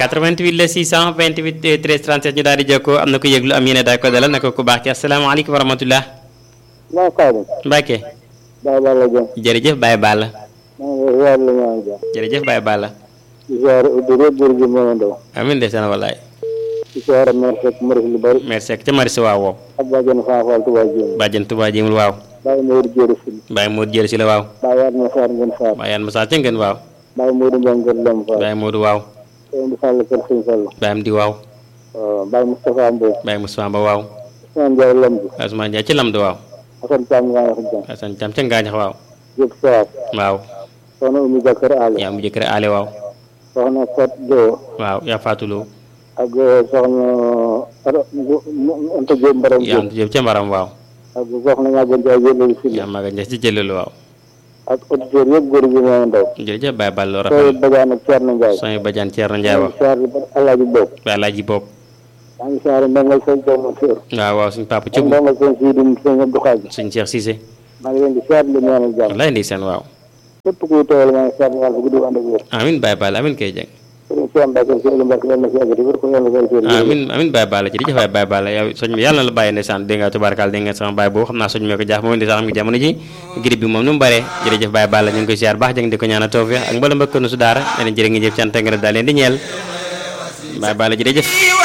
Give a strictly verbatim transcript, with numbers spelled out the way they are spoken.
quatre-vingt-huit la six cent vingt-huit treize trente-sept ñu daal di jokkoo am na ko yëglu am yéene daal ko dalal naka ku baax ki asalaamaaleykum wa rahmatullah. Mbacke. Baye Balla Dieng. jërëjëf Baye Balla. maa ngi lay ziar. jërëjëf Baye Balla. ziar Udure Bourgi Mono Ndaw. amiin ndeysaan wallaay. ziar Mère Seck Maris lu bari. Mère Seck ca Maris waaw wow. ak Badiane Fafal Touba Jéemul. Badiane Touba Jéemul waaw. Baye Modou Diéré Sil. Baye Modou Diéré Sil waaw. Baye Yatma Sarr Ngën Sarr. Baye Yatma Sarr ca Ngën waaw. Baye Modou Mbengue Ngën Lem Fall. Baye Modou waaw. Baye Modou Fall Kër Sëñ Fall. Baye Amdi waaw. Baye Moustapha Mbow. Baye Moustapha Mbow waaw. Ousmane Ndiaye Lamdu. Ousmane Ndiaye ci Lamdu waaw. Assane Thiam Ngaañax Jam. Assane Thiam ca Ngaañax waaw. Diop Sarr. waaw. Soxna Oumy Jakar Ale. yaa mu jëkkër Ale waaw. Soxna Fat Lo. waaw yaa Fatou ak soxna Anta Diop Mbaram. yaa Anta Diop ca Mbaram waaw. ak soxna Maga Ndiaye jëlelu si. yaa Maga Ndiaye ci jëlelu waaw. ak auditeurs yëpp góor gi moo ndaw. jërëjëf Baye Balla loo Soy rafetlu. Badiane ak Thierno Ndiaye. Soy Badiane Thierno Ndiaye waaw. Thierno Alaaji Bob. Baye Alaaji Bob. maa ngi siyaare ndongal sëñ Promoteur. waaw waaw suñu papa ak Thioub. ndongal sëñ Sidi sëñ Abdou Khadre. suñu Cheikh Cissé. maa ngi leen di siyaare di ñaanal jàmm. wallaay ndeysaan waaw. képp kuy teewal maa ngi siyaare yàlla bu guddi ànd ak wér. amiin Baye Balla amiin kay jeng. sëriñ Cheikh Mbacke si Aliou Mbacke yàlla na fi yàgg di wér ko yàlla koy seen. amiin amiin Baye Balla jërëjëf waay Baye Balla yow soñ bi yàlla na la bàyyi ndeysaan dégg nga tubaarkaal dégg nga sama baay boobu xam naa soñ mee ko jaax moom ndeysaan xam nga jamono ji girib bi moom nu mu bare jërëjëf Baye Balla ñu ngi koy siyaar baax jëng di ko ñaanal tawfeex ak mboolem mbokk nu su daara ne leen jërë ngi jëf cant ngërëm daal leen di ñeel Baye Balla jërëjëf